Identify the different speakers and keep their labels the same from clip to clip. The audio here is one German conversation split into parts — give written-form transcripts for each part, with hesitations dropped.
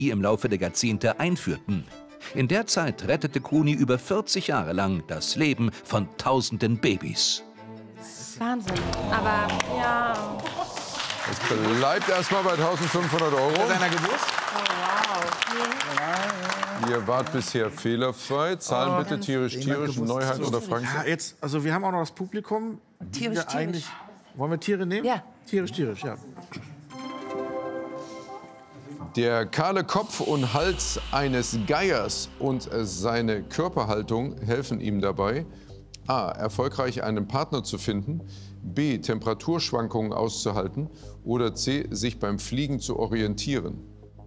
Speaker 1: die im Laufe der Jahrzehnte einführten. In der Zeit rettete Kuni über 40 Jahre lang das Leben von tausenden Babys.
Speaker 2: Wahnsinn. Aber ja.
Speaker 3: Es bleibt erstmal bei 1.500 €.
Speaker 4: Hat einer gewusst?
Speaker 3: Ihr wart bisher fehlerfrei. Zahlen bitte tierisch, Neuheit oder Frank?
Speaker 4: Ja, jetzt, also wir haben auch noch das Publikum.
Speaker 2: Tierisch.
Speaker 4: Wollen wir Tiere nehmen?
Speaker 2: Ja.
Speaker 4: Tierisch, ja.
Speaker 3: Der kahle Kopf und Hals eines Geiers und seine Körperhaltung helfen ihm dabei, a. erfolgreich einen Partner zu finden, b. Temperaturschwankungen auszuhalten oder c. sich beim Fliegen zu orientieren.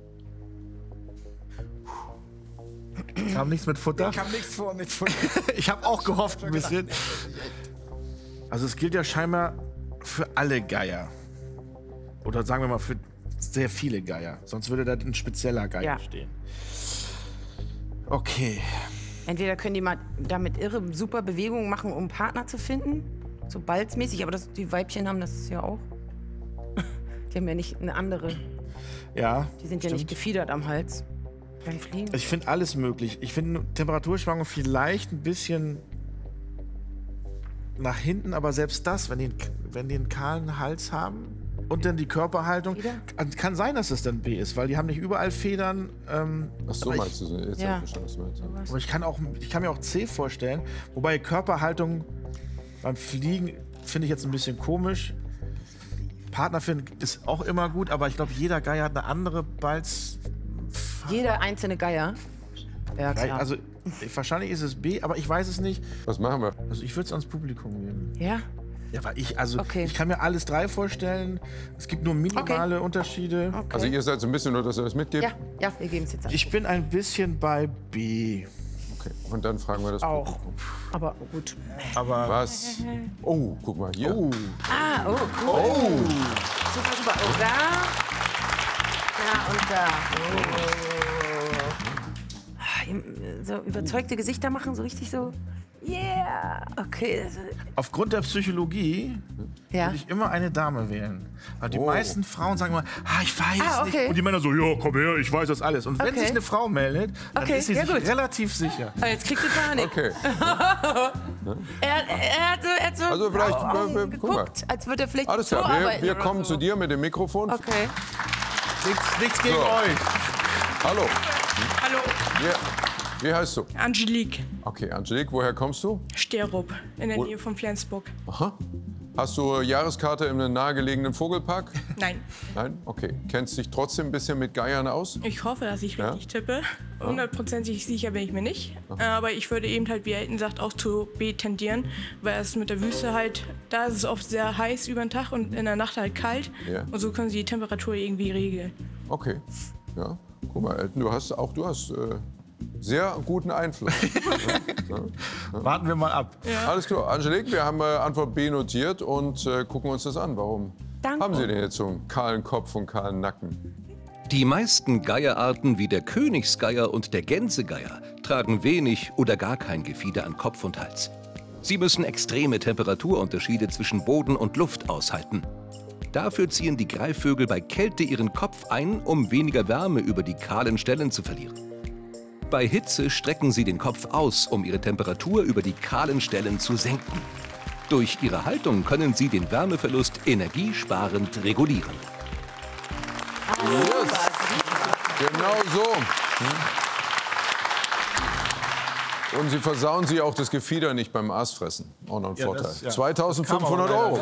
Speaker 4: Kam nichts mit Futter?
Speaker 5: Kam nichts vor mit Futter.
Speaker 4: Ich habe auch gehofft ein bisschen. Also es gilt ja scheinbar für alle Geier. Oder sagen wir mal für sehr viele Geier. Sonst würde da ein spezieller Geier stehen. Okay.
Speaker 2: Entweder können die mal damit irre super Bewegungen machen, um einen Partner zu finden. So balzmäßig, aber die Weibchen haben das ja auch. Die haben ja nicht eine andere.
Speaker 4: Ja.
Speaker 2: Die sind ja nicht gefiedert am Hals beim Fliegen.
Speaker 4: Ich finde alles möglich. Ich finde Temperaturschwankungen vielleicht ein bisschen nach hinten, aber selbst das, wenn die einen kahlen Hals haben und dann die Körperhaltung, kann sein, dass es dann B ist, weil die haben nicht überall Federn.
Speaker 3: Ach so, meinst du? Jetzt
Speaker 2: ja.
Speaker 3: hab ich verstanden, was du meinst.
Speaker 4: Aber ich kann mir auch C vorstellen, wobei Körperhaltung beim Fliegen finde ich jetzt ein bisschen komisch. Partner finden ist auch immer gut, aber ich glaube, jeder Geier hat eine andere Balz.
Speaker 2: Jeder einzelne Geier. Ja, klar.
Speaker 4: Also wahrscheinlich ist es B, aber ich weiß es nicht.
Speaker 3: Was machen wir?
Speaker 4: Also ich würde es ans Publikum geben.
Speaker 2: Ja?
Speaker 4: Ja, weil ich kann mir alles drei vorstellen. Es gibt nur minimale Unterschiede.
Speaker 2: Okay.
Speaker 3: Also ihr seid so ein bisschen nur, dass ihr das mitgebt?
Speaker 2: Ja, wir geben es jetzt an.
Speaker 4: Ich bin ein bisschen bei B.
Speaker 3: Okay, und dann fragen wir das
Speaker 2: auch.
Speaker 3: Publikum.
Speaker 2: Aber gut.
Speaker 4: Aber
Speaker 3: Was? Oh, guck mal hier.
Speaker 4: Oh.
Speaker 2: Ah, oh, cool.
Speaker 3: Oh.
Speaker 2: Super, super. Oh, da. Da und da. Oh. So überzeugte Gesichter machen, so richtig so. Yeah. Okay.
Speaker 4: Aufgrund der Psychologie würde ich immer eine Dame wählen. Weil die meisten Frauen sagen immer, ich weiß nicht. Und die Männer so, ja, komm her, ich weiß das alles. Und wenn sich eine Frau meldet, dann ist sie sich relativ sicher.
Speaker 2: Aber jetzt kriegt sie Panik.
Speaker 3: Okay.
Speaker 2: er hat so
Speaker 3: Also vielleicht
Speaker 2: geguckt, als würde er vielleicht
Speaker 3: alles
Speaker 2: so
Speaker 3: klar,
Speaker 2: arbeiten
Speaker 3: wir
Speaker 2: oder
Speaker 3: kommen
Speaker 2: so.
Speaker 3: zu dir mit dem Mikrofon.
Speaker 2: Okay.
Speaker 4: Nichts gegen euch.
Speaker 3: Hallo.
Speaker 6: Hallo,
Speaker 3: Wie heißt du?
Speaker 6: Angelique,
Speaker 3: Okay, Angelique, woher kommst du?
Speaker 6: Sterup, in der Nähe von Flensburg.
Speaker 3: Aha. Hast du Jahreskarte in einem nahegelegenen Vogelpark?
Speaker 6: Nein,
Speaker 3: Nein? Okay. Kennst dich trotzdem ein bisschen mit Geiern aus?
Speaker 6: ich hoffe, dass ich richtig tippe. 100%ig sicher bin ich mir nicht. Aber ich würde eben halt, wie Elton sagt, auch zu B tendieren. Weil es mit der Wüste halt, da ist es oft sehr heiß über den Tag und in der Nacht halt kalt.
Speaker 3: Ja.
Speaker 6: Und so können sie die Temperatur irgendwie regeln.
Speaker 3: Okay. Ja. Guck mal, Elton, du hast sehr guten Einfluss.
Speaker 4: Warten wir mal ab.
Speaker 6: Ja.
Speaker 3: Alles klar. Angelique, wir haben Antwort B notiert und gucken uns das an. Warum haben Sie denn jetzt so einen kahlen Kopf und kahlen Nacken?
Speaker 1: Die meisten Geierarten wie der Königsgeier und der Gänsegeier tragen wenig oder gar kein Gefieder an Kopf und Hals. Sie müssen extreme Temperaturunterschiede zwischen Boden und Luft aushalten. Dafür ziehen die Greifvögel bei Kälte ihren Kopf ein, um weniger Wärme über die kahlen Stellen zu verlieren. Bei Hitze strecken sie den Kopf aus, um ihre Temperatur über die kahlen Stellen zu senken. Durch ihre Haltung können sie den Wärmeverlust energiesparend regulieren.
Speaker 3: Yes. Genau so. Und sie versauen sie auch das Gefieder nicht beim Aasfressen. Auch noch ein Vorteil. 2.500 €.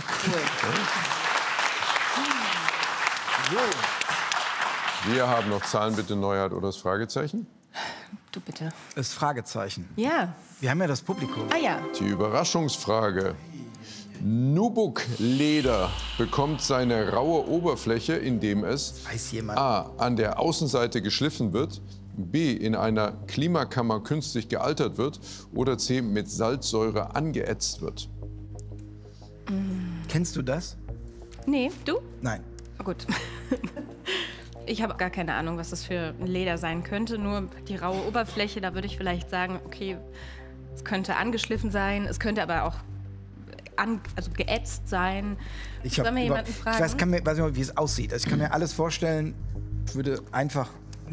Speaker 3: Wir haben noch Zahlen, bitte Neuheit oder das Fragezeichen.
Speaker 2: Du bitte.
Speaker 5: Das Fragezeichen.
Speaker 2: Ja.
Speaker 5: Wir haben ja das Publikum.
Speaker 2: Ah ja.
Speaker 3: Die Überraschungsfrage. Nubuk-Leder bekommt seine raue Oberfläche, indem es
Speaker 5: Weiß jemand?
Speaker 3: a. an der Außenseite geschliffen wird, b. in einer Klimakammer künstlich gealtert wird oder c. mit Salzsäure angeätzt wird.
Speaker 5: Kennst du das?
Speaker 7: Nee, du?
Speaker 5: Nein.
Speaker 7: Oh, gut. Ich habe gar keine Ahnung, was das für ein Leder sein könnte. Nur die raue Oberfläche, da würde ich vielleicht sagen, okay, es könnte angeschliffen sein, es könnte aber auch geätzt sein.
Speaker 5: Ich
Speaker 7: Sollen wir jemanden fragen?
Speaker 5: weiß nicht, wie es aussieht. Also ich kann mir alles vorstellen. Ich würde einfach